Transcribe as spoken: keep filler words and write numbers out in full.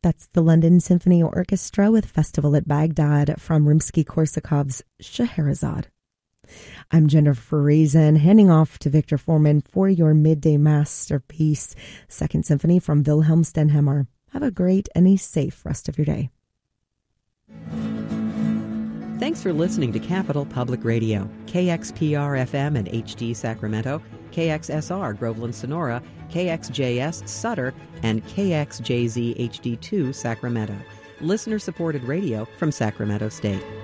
That's the London Symphony Orchestra with Festival at Baghdad from Rimsky-Korsakov's Scheherazade. I'm Jennifer Reason, handing off to Victor Foreman for your midday masterpiece, Second Symphony from Wilhelm Stenhammar. Have a great and a safe rest of your day. Thanks for listening to Capital Public Radio, K X P R F M and H D Sacramento, K X S R Groveland Sonora, K X J S Sutter, and K X J Z H D two Sacramento. Listener-supported radio from Sacramento State.